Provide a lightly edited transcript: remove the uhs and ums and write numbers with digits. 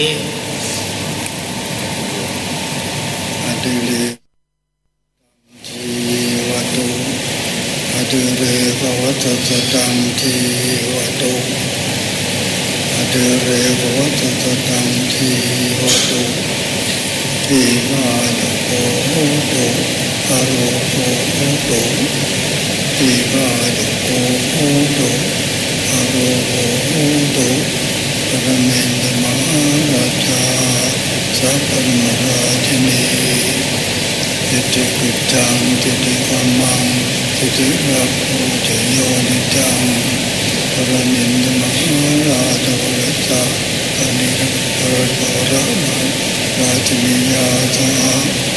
อดิเรกจีวตุอดิเรกวัฏสตังทีวตุอดิเรกวัฏสตังทีวตุอิวาโยโหตุอโรโหตุอิวาโยโหตุอโรโหตุปรเมนตมหาราชาสัพพมราชินีทิฏฐิกุจังทิฏฐิกัมมังทิฏฐิรักขุจโยนิจังปรเมนตมหาราชาสัพพนิพพะราชาราชินียาสห